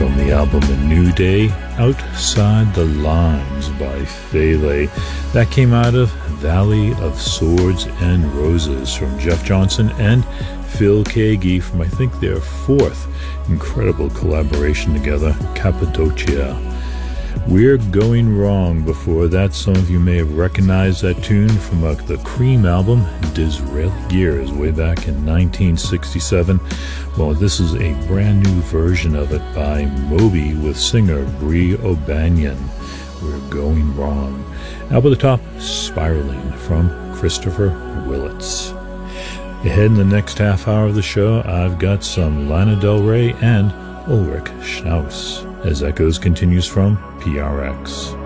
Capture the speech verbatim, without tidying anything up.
from the album A New Day, Outside the Lines by Fele. That came out of Valley of Swords and Roses from Jeff Johnson and Phil Keaggy from, I think, their fourth incredible collaboration together, Cappadocia. We're Going Wrong. Before that, some of you may have recognized that tune from uh, the Cream album, Disraeli Gears, way back in nineteen sixty-seven. Well, this is a brand new version of it by Moby with singer Brie O'Banion. We're Going Wrong. Up at the top, Spiraling from Christopher Willits. Ahead in the next half hour of the show, I've got some Lana Del Rey and Ulrich Schnauss, as Echoes continues from P R X.